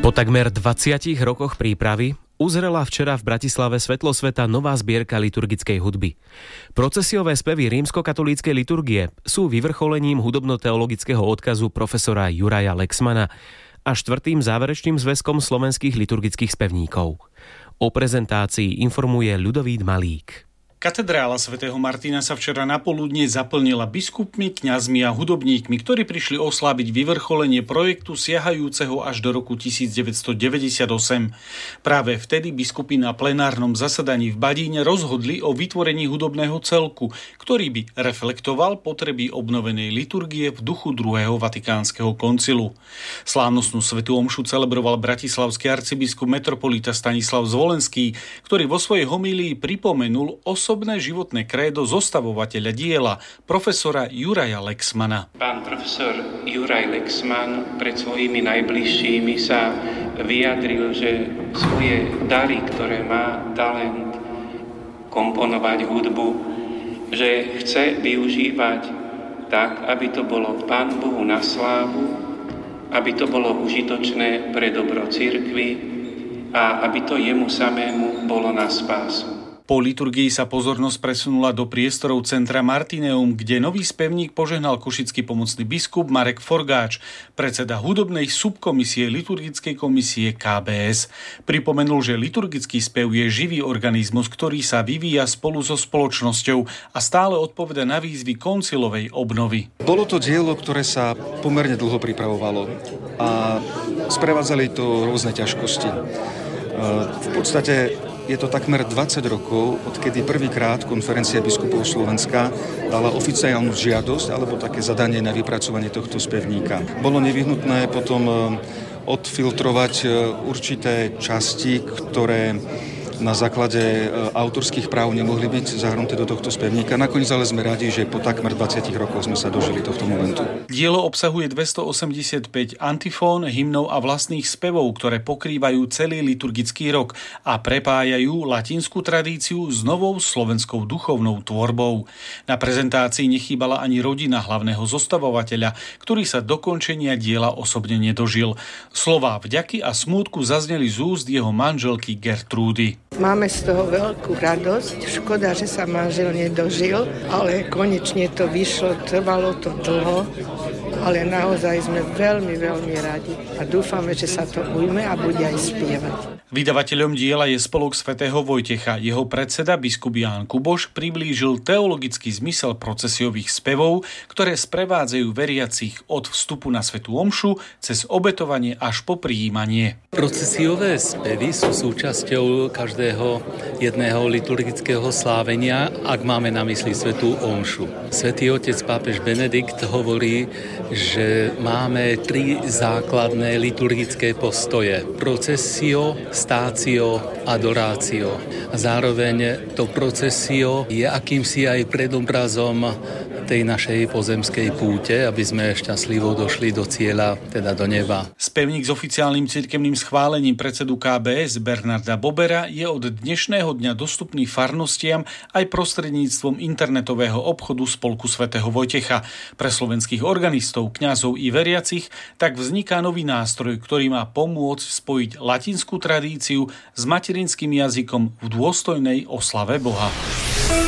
Po takmer 20 rokoch prípravy uzrela včera v Bratislave svetlo sveta nová zbierka liturgickej hudby. Procesiové spevy rímskokatolíckej liturgie sú vyvrcholením hudobno-teologického odkazu profesora Juraja Lexmana a štvrtým záverečným zväzkom slovenských liturgických spevníkov. O prezentácii informuje Ľudovít Malík. Katedrála svätého Martina sa včera napoludne zaplnila biskupmi, kňazmi a hudobníkmi, ktorí prišli osláviť vyvrcholenie projektu siahajúceho až do roku 1998. Práve vtedy biskupy na plenárnom zasadaní v Badíne rozhodli o vytvorení hudobného celku, ktorý by reflektoval potreby obnovenej liturgie v duchu druhého Vatikánskeho koncilu. Slávnostnú svätú omšu celebroval bratislavský arcibiskup metropolita Stanislav Zvolenský, ktorý vo svojej homílii pripomenul osobné životné krédo zostavovateľa diela, profesora Juraja Lexmana. Pán profesor Juraj Lexman pred svojimi najbližšími sa vyjadril, že svoje dary, ktoré má talent komponovať hudbu, že chce využívať tak, aby to bolo Pánu Bohu na slávu, aby to bolo užitočné pre dobro cirkvi a aby to jemu samému bolo na spásu. Po liturgii sa pozornosť presunula do priestorov centra Martineum, kde nový spevník požehnal košický pomocný biskup Marek Forgáč, predseda hudobnej subkomisie liturgickej komisie KBS. Pripomenul, že liturgický spev je živý organizmus, ktorý sa vyvíja spolu so spoločnosťou a stále odpoveda na výzvy koncilovej obnovy. Bolo to dielo, ktoré sa pomerne dlho pripravovalo a sprevádzali to rôzne ťažkosti. V podstate je to takmer 20 rokov, odkedy prvýkrát konferencia biskupov Slovenska dala oficiálnu žiadosť alebo také zadanie na vypracovanie tohto spevníka. Bolo nevyhnutné potom odfiltrovať určité časti, ktoré na základe autorských práv nemohli byť zahrnuté do tohto spevníka. Nakoniec ale sme radi, že po takmer 20 rokoch sme sa dožili tohto momentu. Dielo obsahuje 285 antifón, hymnov a vlastných spevov, ktoré pokrývajú celý liturgický rok a prepájajú latinskú tradíciu s novou slovenskou duchovnou tvorbou. Na prezentácii nechýbala ani rodina hlavného zostavovateľa, ktorý sa dokončenia diela osobne nedožil. Slová vďaky a smútku zazneli z úst jeho manželky Gertrúdy. Máme z toho veľkú radosť. Škoda, že sa manžel nedožil, ale konečne to vyšlo, trvalo to dlho, ale naozaj sme veľmi, veľmi radi a dúfame, že sa to ujme a bude aj spievať. Vydavateľom diela je Spolok svätého Vojtecha. Jeho predseda biskup Ján Kuboš priblížil teologický zmysel procesiových spevov, ktoré sprevádzajú veriacich od vstupu na svätú omšu cez obetovanie až po prijímanie. Procesiové spevy sú súčasťou každého jedného liturgického slávenia, ak máme na mysli svätú omšu. Svätý otec pápež Benedikt hovorí, že máme 3 základné liturgické postoje. Procesio, stácio, adorácio. A zároveň to procesio je akýmsi aj predobrazom tej našej pozemskej púte, aby sme šťastlivo došli do cieľa, teda do neba. Spevník s oficiálnym cirkevným schválením predsedu KBS Bernarda Bobera je od dnešného dňa dostupný farnostiam aj prostredníctvom internetového obchodu Spolku svätého Vojtecha. Pre slovenských organistov, kňazov i veriacich tak vzniká nový nástroj, ktorý má pomôcť spojiť latinskú tradíciu s materinským jazykom v dôstojnej oslave Boha.